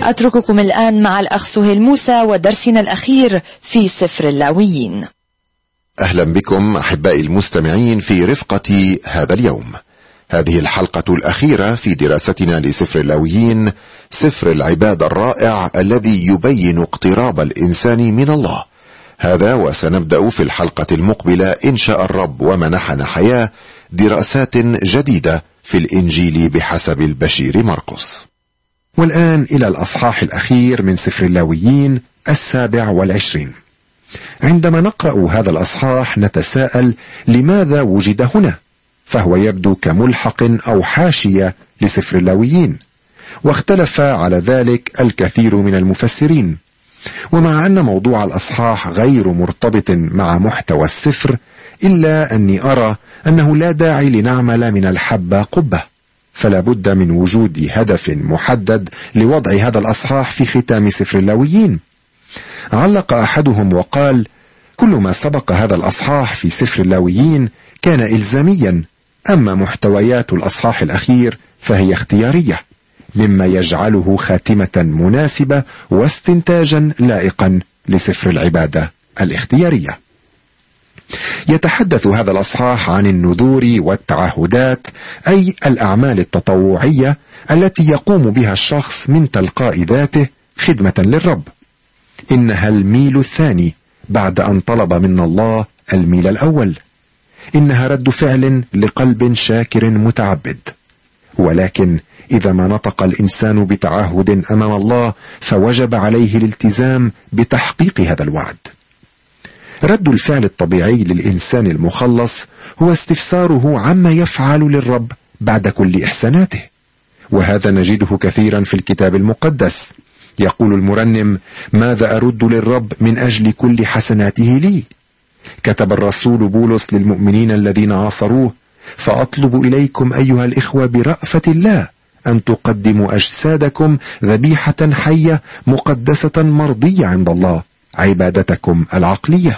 أترككم الآن مع الأخ سهيل موسى ودرسنا الأخير في سفر اللاويين. أهلا بكم أحبائي المستمعين في رفقة هذا اليوم. هذه الحلقة الأخيرة في دراستنا لسفر اللاويين، سفر العبادة الرائع الذي يبين اقتراب الإنسان من الله. هذا وسنبدأ في الحلقة المقبلة إن شاء الرب ومنحنا حياة دراسات جديدة في الإنجيل بحسب البشير مرقس. والآن إلى الأصحاح الأخير من سفر اللاويين 27. عندما نقرأ هذا الأصحاح نتساءل لماذا وجد هنا، فهو يبدو كملحق أو حاشية لسفر اللاويين، واختلف على ذلك الكثير من المفسرين. ومع أن موضوع الأصحاح غير مرتبط مع محتوى السفر، إلا أني أرى أنه لا داعي لنعمل من الحبة قبة، فلا بد من وجود هدف محدد لوضع هذا الأصحاح في ختام سفر اللاويين. علق أحدهم وقال: كل ما سبق هذا الأصحاح في سفر اللاويين كان إلزاميا، أما محتويات الأصحاح الأخير فهي اختيارية، مما يجعله خاتمة مناسبة واستنتاجا لائقا لسفر العبادة الاختيارية. يتحدث هذا الأصحاح عن النذور والتعهدات، أي الأعمال التطوعية التي يقوم بها الشخص من تلقاء ذاته خدمة للرب. إنها الميل الثاني بعد أن طلب من الله الميل الأول. إنها رد فعل لقلب شاكر متعبد. ولكن إذا ما نطق الإنسان بتعهد أمام الله فوجب عليه الالتزام بتحقيق هذا الوعد. رد الفعل الطبيعي للإنسان المخلص هو استفساره عما يفعل للرب بعد كل إحساناته، وهذا نجده كثيرا في الكتاب المقدس. يقول المرنم: ماذا أرد للرب من أجل كل حسناته لي؟ كتب الرسول بولس للمؤمنين الذين عاصروه: فأطلب إليكم أيها الإخوة برأفة الله أن تقدموا أجسادكم ذبيحة حية مقدسة مرضية عند الله، عبادتكم العقلية.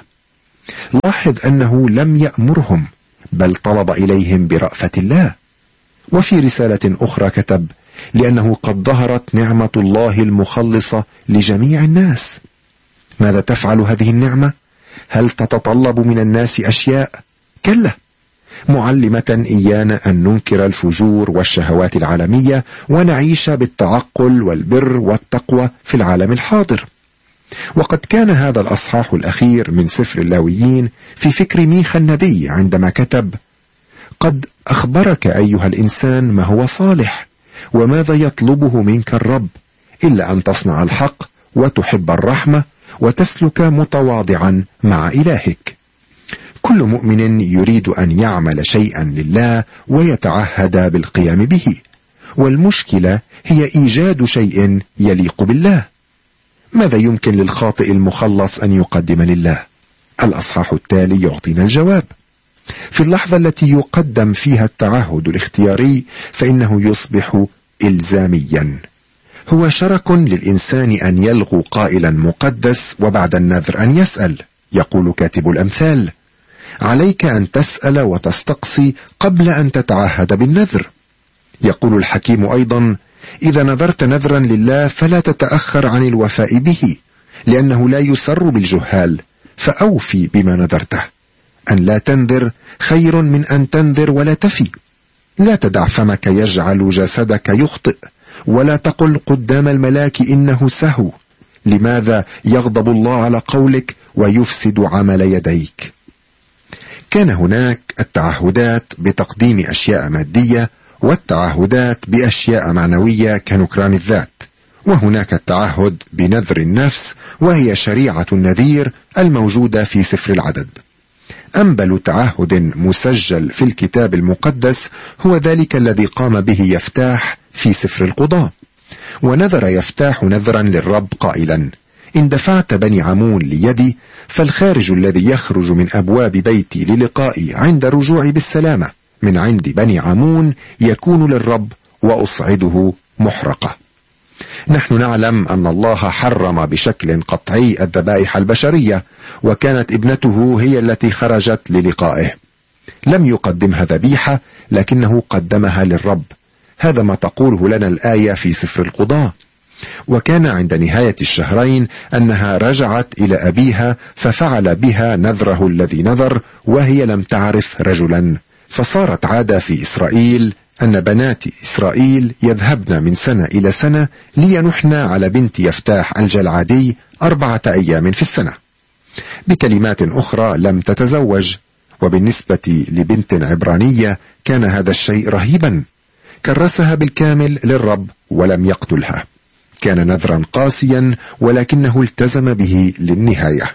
لاحظ أنه لم يأمرهم، بل طلب إليهم برأفة الله. وفي رسالة أخرى كتب: لأنه قد ظهرت نعمة الله المخلصة لجميع الناس. ماذا تفعل هذه النعمة؟ هل تتطلب من الناس أشياء؟ كلا، معلمة إيانا أن ننكر الفجور والشهوات العالمية ونعيش بالتعقل والبر والتقوى في العالم الحاضر. وقد كان هذا الأصحاح الأخير من سفر اللاويين في فكر ميخا النبي عندما كتب: قد أخبرك أيها الإنسان ما هو صالح، وماذا يطلبه منك الرب، إلا أن تصنع الحق وتحب الرحمة وتسلك متواضعا مع إلهك. كل مؤمن يريد أن يعمل شيئا لله ويتعهد بالقيام به، والمشكلة هي إيجاد شيء يليق بالله. ماذا يمكن للخاطئ المخلص أن يقدم لله؟ الأصحاح التالي يعطينا الجواب. في اللحظة التي يقدم فيها التعهد الاختياري فإنه يصبح إلزاميا. هو شرك للإنسان أن يلغو قائلا مقدس وبعد النذر أن يسأل. يقول كاتب الأمثال: عليك أن تسأل وتستقصي قبل أن تتعهد بالنذر. يقول الحكيم أيضا: إذا نذرت نذرا لله فلا تتأخر عن الوفاء به، لأنه لا يسر بالجهال، فأوفي بما نذرته. أن لا تنذر خير من أن تنذر ولا تفي. لا تدع فمك يجعل جسدك يخطئ، ولا تقل قدام الملاك إنه سهو. لماذا يغضب الله على قولك ويفسد عمل يديك؟ كان هناك التعهدات بتقديم أشياء مادية، والتعهدات بأشياء معنوية كنكران الذات، وهناك التعهد بنذر النفس، وهي شريعة النذير الموجودة في سفر العدد. أنبل تعهد مسجل في الكتاب المقدس هو ذلك الذي قام به يفتاح في سفر القضاء. ونذر يفتاح نذرا للرب قائلا: إن دفعت بني عمون ليدي، فالخارج الذي يخرج من أبواب بيتي للقائي عند رجوعي بالسلامة من عند بني عمون يكون للرب، وأصعده محرقة. نحن نعلم أن الله حرم بشكل قطعي الذبائح البشرية، وكانت ابنته هي التي خرجت للقائه. لم يقدمها ذبيحة، لكنه قدمها للرب. هذا ما تقوله لنا الآية في سفر القضاء. وكان عند نهاية الشهرين أنها رجعت إلى أبيها ففعل بها نذره الذي نذر، وهي لم تعرف رجلا. فصارت عادة في إسرائيل أن بنات إسرائيل يذهبن من سنة إلى سنة لينحن على بنت يفتاح الجلعادي 4 أيام في السنة. بكلمات أخرى لم تتزوج، وبالنسبة لبنت عبرانية كان هذا الشيء رهيبا. كرسها بالكامل للرب ولم يقتلها. كان نذرا قاسيا ولكنه التزم به للنهاية.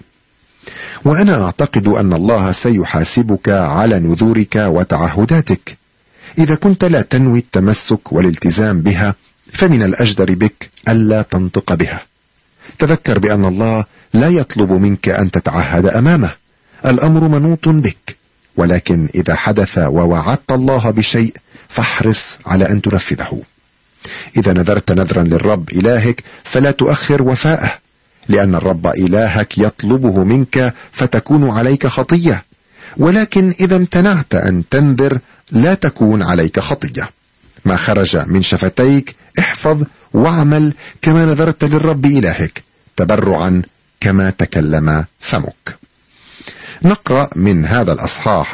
وأنا أعتقد أن الله سيحاسبك على نذورك وتعهداتك. إذا كنت لا تنوي التمسك والالتزام بها فمن الأجدر بك ألا تنطق بها. تذكر بأن الله لا يطلب منك أن تتعهد أمامه، الأمر منوط بك، ولكن إذا حدث ووعدت الله بشيء فاحرص على أن تنفذه. إذا نذرت نذرا للرب إلهك فلا تؤخر وفاءه، لأن الرب إلهك يطلبه منك فتكون عليك خطية، ولكن إذا امتنعت أن تنذر لا تكون عليك خطية. ما خرج من شفتيك احفظ واعمل كما نذرت للرب إلهك تبرعا كما تكلم فمك. نقرأ من هذا الأصحاح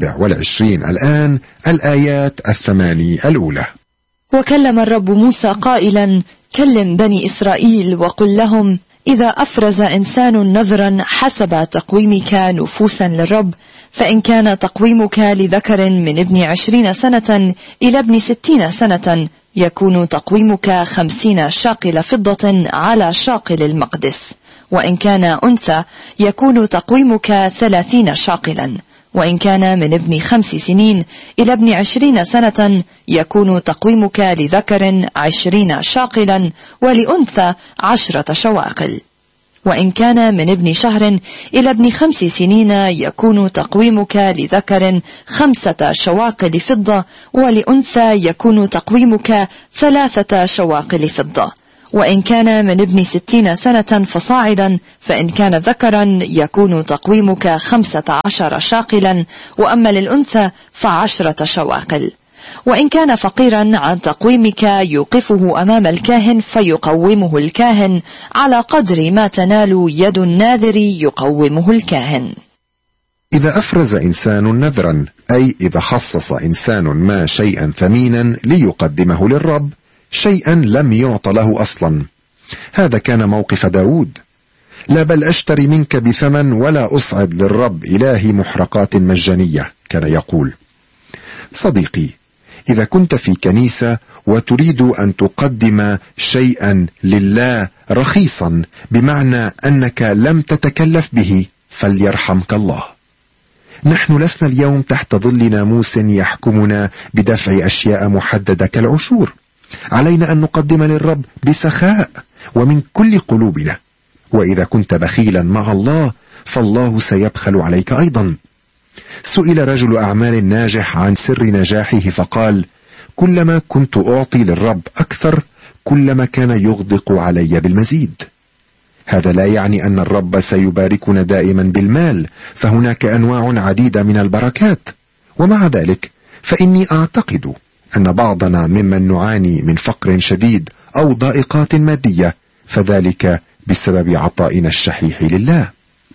27 الآن الآيات 8 الأولى. وكلم الرب موسى قائلا: كلم بني إسرائيل وقل لهم: إذا أفرز إنسان نذرا حسب تقويمك نفوسا للرب، فإن كان تقويمك لذكر من ابن 20 سنة إلى ابن 60 سنة يكون تقويمك 50 شاقل فضة على شاقل المقدس، وإن كان أنثى يكون تقويمك 30 شاقلا، وإن كان من ابن 5 سنين إلى ابن 20 سنة يكون تقويمك لذكر 20 شاقلا ولأنثى 10 شواقل، وإن كان من ابن شهر إلى ابن 5 سنين يكون تقويمك لذكر 5 شواقل فضة ولأنثى يكون تقويمك 3 شواقل فضة، وإن كان من ابن 60 سنة فصاعدا فإن كان ذكرا يكون تقويمك 15 شاقلا، وأما للأنثى ف10 شواقل. وإن كان فقيرا عن تقويمك يوقفه أمام الكاهن فيقومه الكاهن على قدر ما تنال يد الناذر يقومه الكاهن. إذا أفرز إنسان نذرا، أي إذا خصص إنسان ما شيئا ثمينا ليقدمه للرب، شيئا لم يعط له أصلا. هذا كان موقف داود: لا بل أشتري منك بثمن ولا أصعد للرب إلهي محرقات مجانية، كان يقول. صديقي، إذا كنت في كنيسة وتريد أن تقدم شيئا لله رخيصا بمعنى أنك لم تتكلف به فليرحمك الله. نحن لسنا اليوم تحت ظل ناموس يحكمنا بدفع أشياء محددة كالعشور. علينا أن نقدم للرب بسخاء ومن كل قلوبنا، وإذا كنت بخيلا مع الله فالله سيبخل عليك أيضا. سئل رجل أعمال ناجح عن سر نجاحه فقال: كلما كنت أعطي للرب أكثر كلما كان يغدق علي بالمزيد. هذا لا يعني أن الرب سيباركنا دائما بالمال، فهناك أنواع عديدة من البركات، ومع ذلك فإني أعتقد أن بعضنا ممن نعاني من فقر شديد أو ضائقات مادية فذلك بسبب عطائنا الشحيح لله.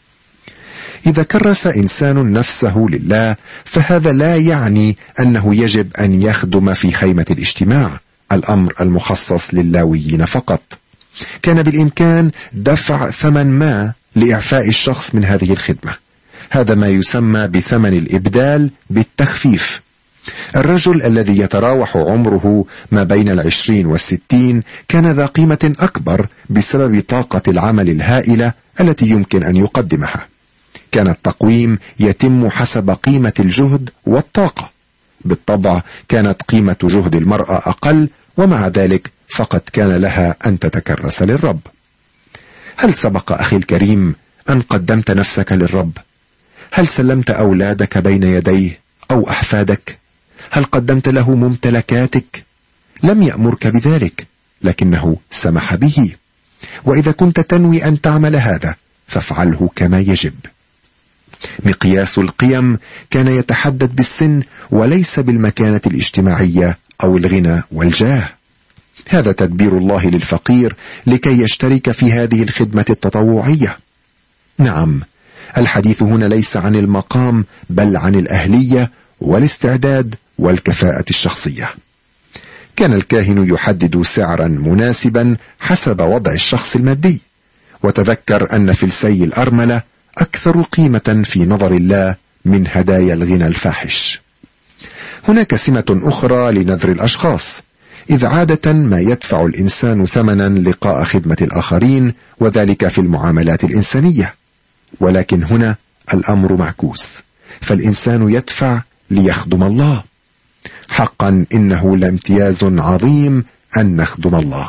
إذا كرس إنسان نفسه لله فهذا لا يعني أنه يجب أن يخدم في خيمة الاجتماع، الأمر المخصص للاويين فقط. كان بالإمكان دفع ثمن ما لإعفاء الشخص من هذه الخدمة. هذا ما يسمى بثمن الإبدال بالتخفيف. الرجل الذي يتراوح عمره ما بين 20 و60 كان ذا قيمة أكبر بسبب طاقة العمل الهائلة التي يمكن أن يقدمها. كان التقويم يتم حسب قيمة الجهد والطاقة. بالطبع كانت قيمة جهد المرأة أقل، ومع ذلك فقد كان لها أن تتكرس للرب. هل سبق أخي الكريم أن قدمت نفسك للرب؟ هل سلمت أولادك بين يديه أو أحفادك؟ هل قدمت له ممتلكاتك؟ لم يأمرك بذلك، لكنه سمح به. وإذا كنت تنوي أن تعمل هذا فافعله كما يجب. مقياس القيم كان يتحدد بالسن وليس بالمكانة الاجتماعية أو الغنى والجاه. هذا تدبير الله للفقير لكي يشترك في هذه الخدمة التطوعية. نعم، الحديث هنا ليس عن المقام بل عن الأهلية والاستعداد والكفاءة الشخصية. كان الكاهن يحدد سعرا مناسبا حسب وضع الشخص المادي، وتذكر أن فلسي الأرملة أكثر قيمة في نظر الله من هدايا الغنى الفاحش. هناك سمة أخرى لنذر الأشخاص، إذ عادة ما يدفع الإنسان ثمنا لقاء خدمة الآخرين، وذلك في المعاملات الإنسانية. ولكن هنا الأمر معكوس، فالإنسان يدفع ليخدم الله. حقا إنه لامتياز عظيم أن نخدم الله.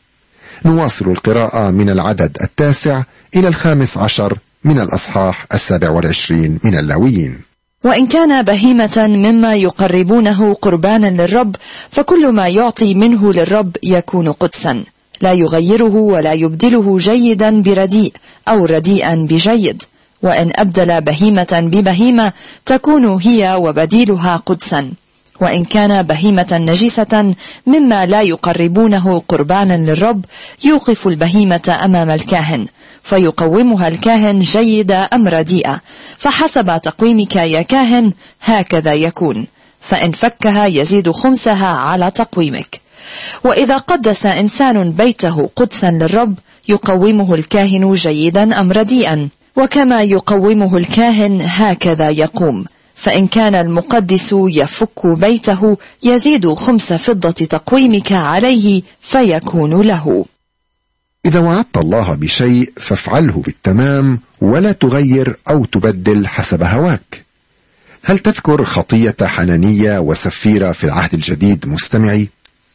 نواصل القراءة من العدد 9 إلى 15 من الأصحاح 27 من اللاويين. وإن كان بهيمة مما يقربونه قربانا للرب، فكل ما يعطي منه للرب يكون قدسا، لا يغيره ولا يبدله جيدا برديء أو رديئا بجيد. وإن أبدل بهيمة ببهيمة تكون هي وبديلها قدسا. وإن كان بهيمة نجسة مما لا يقربونه قربانا للرب، يوقف البهيمة أمام الكاهن، فيقومها الكاهن جيدة أم رديئة، فحسب تقويمك يا كاهن هكذا يكون. فإن فكها يزيد خمسها على تقويمك. وإذا قدس إنسان بيته قدسا للرب، يقومه الكاهن جيدا أم رديئا، وكما يقومه الكاهن هكذا يقوم. فإن كان المقدس يفك بيته، يزيد 5 فضة تقويمك عليه فيكون له. إذا وعدت الله بشيء فافعله بالتمام، ولا تغير أو تبدل حسب هواك. هل تذكر خطية حنانية وسفيرة في العهد الجديد مستمعي؟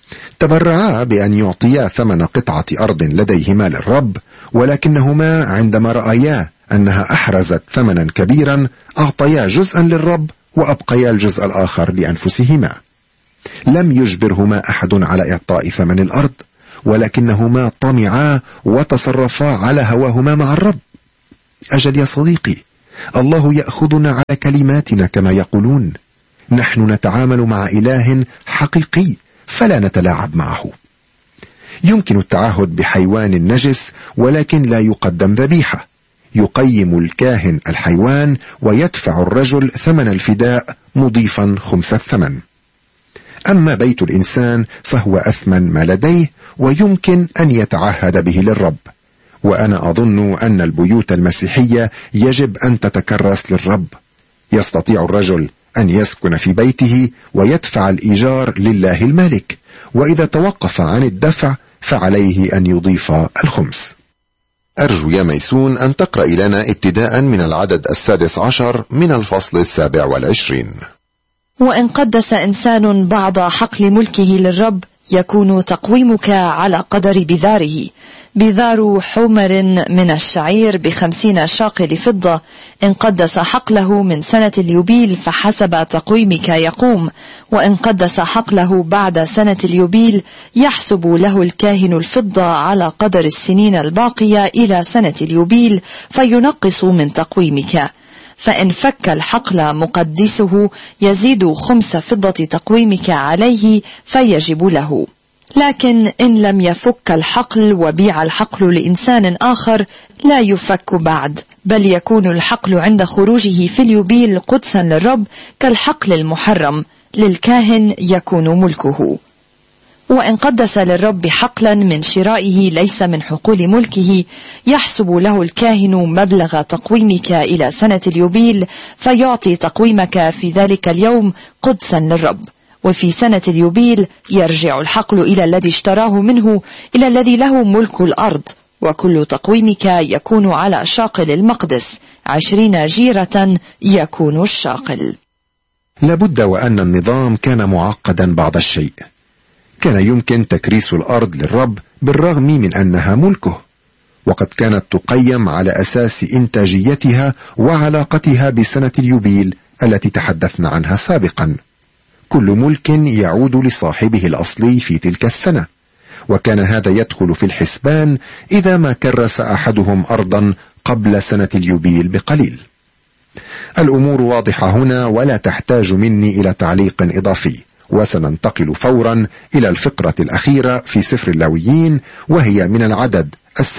تبرعا بأن يعطيا 8 قطعة أرض لديهما للرب، ولكنهما عندما رأيا أنها أحرزت ثمنا كبيرا أعطيا جزءا للرب وأبقيا الجزء الآخر لأنفسهما. لم يجبرهما أحد على إعطاء ثمن الأرض، ولكنهما طمعا وتصرفا على هواهما مع الرب. أجل يا صديقي، الله يأخذنا على كلماتنا كما يقولون. نحن نتعامل مع إله حقيقي، فلا نتلاعب معه. يمكن التعهد بحيوان نجس، ولكن لا يقدم ذبيحة. يقيم الكاهن الحيوان ويدفع الرجل ثمن الفداء مضيفا 5 الثمن. أما بيت الإنسان فهو أثمن ما لديه، ويمكن أن يتعهد به للرب. وأنا أظن أن البيوت المسيحية يجب أن تتكرس للرب. يستطيع الرجل أن يسكن في بيته ويدفع الإيجار لله المالك، وإذا توقف عن الدفع فعليه أن يضيف 5. أرجو يا ميسون أن تقرأ لنا ابتداء من العدد 16 من الفصل 27. وإن قدس إنسان بعض حقل ملكه للرب، يكون تقويمك على قدر بذاره. بذار حمر من الشعير 50 شاقل فضة. إن قدس حقله من سنة اليوبيل فحسب تقويمك يقوم. وإن قدس حقله بعد سنة اليوبيل، يحسب له الكاهن الفضة على قدر السنين الباقية إلى سنة اليوبيل، فينقص من تقويمك. فإن فك الحقل مقدسه، يزيد 5 فضة تقويمك عليه فيجب له. لكن إن لم يفك الحقل وبيع الحقل لإنسان آخر، لا يفك بعد، بل يكون الحقل عند خروجه في اليوبيل قدسا للرب كالحقل المحرم، للكاهن يكون ملكه. وإن قدس للرب حقلا من شرائه ليس من حقول ملكه، يحسب له الكاهن مبلغ تقويمك إلى سنة اليوبيل، فيعطي تقويمك في ذلك اليوم قدسا للرب. وفي سنة اليوبيل يرجع الحقل إلى الذي اشتراه منه، إلى الذي له ملك الأرض، وكل تقويمك يكون على شاقل المقدس 20 جيرة يكون الشاقل. لابد وأن النظام كان معقدا بعض الشيء. كان يمكن تكريس الأرض للرب بالرغم من أنها ملكه، وقد كانت تقيم على أساس إنتاجيتها وعلاقتها بسنة اليوبيل التي تحدثنا عنها سابقا. كل ملك يعود لصاحبه الأصلي في تلك السنة، وكان هذا يدخل في الحسبان إذا ما كرس أحدهم أرضا قبل سنة اليوبيل بقليل. الأمور واضحة هنا ولا تحتاج مني إلى تعليق إضافي، وسننتقل فورا إلى الفقرة الأخيرة في سفر اللاويين، وهي من العدد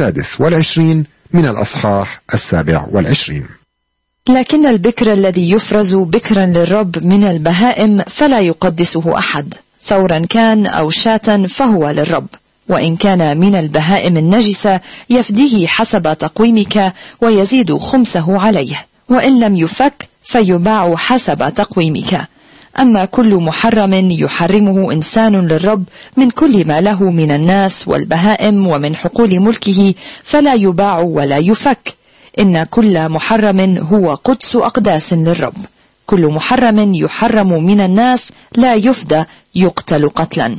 26 من الأصحاح 27. لكن البكر الذي يفرز بكرا للرب من البهائم فلا يقدسه أحد، ثورا كان أو شاة فهو للرب، وإن كان من البهائم النجسة يفديه حسب تقويمك ويزيد خمسه عليه، وإن لم يفك فيباع حسب تقويمك. أما كل محرم يحرمه إنسان للرب من كل ما له من الناس والبهائم ومن حقول ملكه فلا يباع ولا يفك، إن كل محرم هو قدس أقداس للرب. كل محرم يحرم من الناس لا يفدى، يقتل قتلا.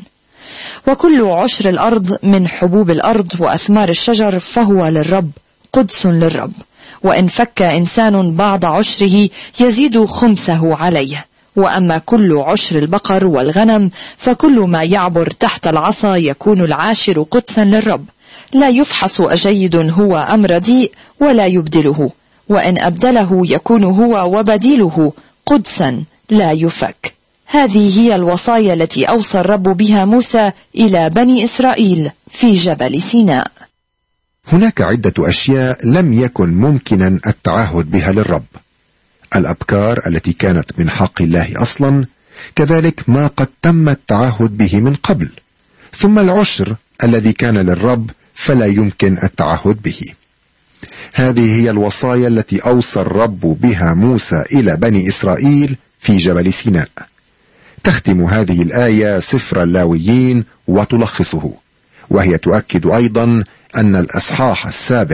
وكل عشر الأرض من حبوب الأرض وأثمار الشجر فهو للرب، قدس للرب. وإن فك إنسان بعض عشره يزيد خمسه عليه. وأما كل عشر البقر والغنم فكل ما يعبر تحت العصا يكون العاشر قدسا للرب، لا يفحص أجيد هو أم رديء ولا يبدله، وإن أبدله يكون هو وبديله قدسا لا يفك. هذه هي الوصايا التي أوصى الرب بها موسى إلى بني إسرائيل في جبل سيناء. هناك عدة أشياء لم يكن ممكنا التعهد بها للرب: الأبكار التي كانت من حق الله أصلا، كذلك ما قد تم التعهد به من قبل، ثم العشر الذي كان للرب فلا يمكن التعهد به. هذه هي الوصايا التي أوصى الرب بها موسى إلى بني إسرائيل في جبل سيناء. تختم هذه الآية سفر اللاويين وتلخصه، وهي تؤكد أيضا أن الأصحاح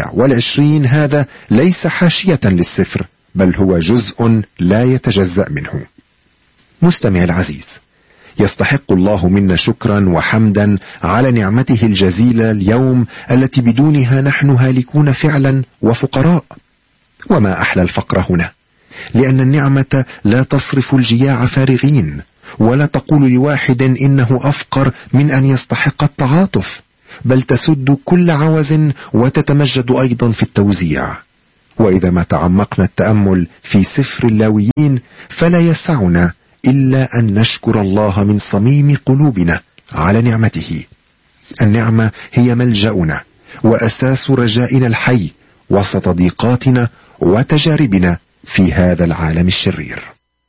27 هذا ليس حاشية للسفر، بل هو جزء لا يتجزأ منه. مستمع العزيز، يستحق الله منا شكرا وحمدا على نعمته الجزيلة اليوم التي بدونها نحن هالكون فعلا وفقراء. وما أحلى الفقر هنا، لأن النعمة لا تصرف الجياع فارغين، ولا تقول لواحد إنه أفقر من أن يستحق التعاطف، بل تسد كل عوز وتتمجد أيضا في التوزيع. وإذا ما تعمقنا التأمل في سفر اللاويين فلا يسعنا إلا أن نشكر الله من صميم قلوبنا على نعمته. النعمة هي ملجأنا وأساس رجائنا الحي وسط ضيقاتنا وتجاربنا في هذا العالم الشرير،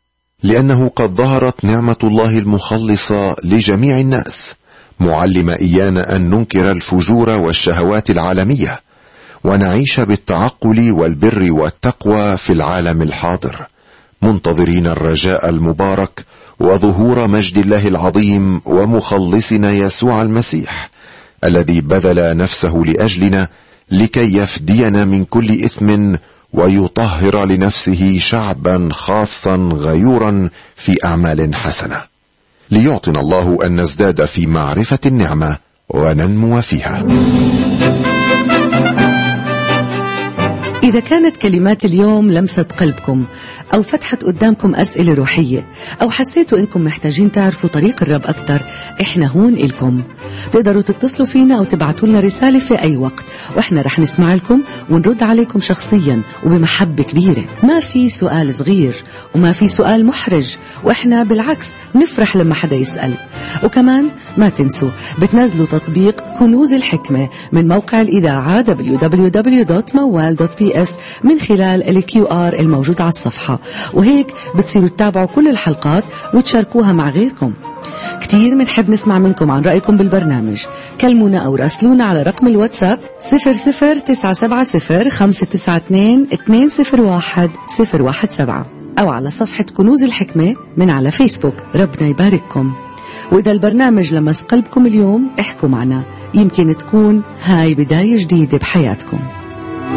لأنه قد ظهرت نعمة الله المخلصة لجميع الناس، معلمة إيانا أن ننكر الفجور والشهوات العالمية ونعيش بالتعقل والبر والتقوى في العالم الحاضر، منتظرين الرجاء المبارك وظهور مجد الله العظيم ومخلصنا يسوع المسيح الذي بذل نفسه لأجلنا لكي يفدينا من كل إثم ويطهر لنفسه شعبا خاصا غيورا في أعمال حسنة، ليعطنا الله أن نزداد في معرفة النعمة وننمو فيها. إذا كانت كلمات اليوم لمست قلبكم أو فتحت قدامكم أسئلة روحية أو حسيتوا إنكم محتاجين تعرفوا طريق الرب أكتر، إحنا هون إلكم. تقدروا تتصلوا فينا أو تبعتوا لنا رسالة في أي وقت، وإحنا رح نسمع لكم ونرد عليكم شخصيا وبمحبة كبيرة. ما في سؤال صغير وما في سؤال محرج، وإحنا بالعكس نفرح لما حدا يسأل. وكمان ما تنسوا بتنزلوا تطبيق كنوز الحكمة من موقع الإذاعة www.mawal.ps من خلال ال QR الموجود على الصفحة، وهيك بتصيروا تتابعوا كل الحلقات وتشاركوها مع غيركم. كتير منحب نسمع منكم عن رأيكم بالبرنامج. كلمونا أو راسلونا على رقم الواتساب 00970-592-201-017 أو على صفحة كنوز الحكمة من على فيسبوك. ربنا يبارككم. وإذا البرنامج لمس قلبكم اليوم احكوا معنا، يمكن تكون هاي بداية جديدة بحياتكم.